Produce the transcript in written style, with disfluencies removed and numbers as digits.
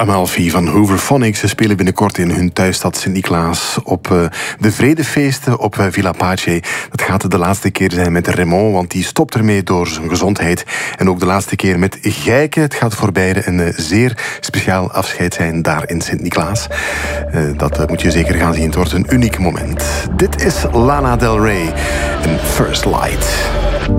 Amalfi van Hooverphonics. Ze spelen binnenkort in hun thuisstad Sint-Niklaas op de Vredefeesten op Villa Pace. Dat gaat de laatste keer zijn met Raymond, want die stopt ermee door zijn gezondheid. En ook de laatste keer met Gijke. Het gaat voor beide een zeer speciaal afscheid zijn daar in Sint-Niklaas. Dat moet je zeker gaan zien. Het wordt een uniek moment. Dit is Lana Del Rey en First Light.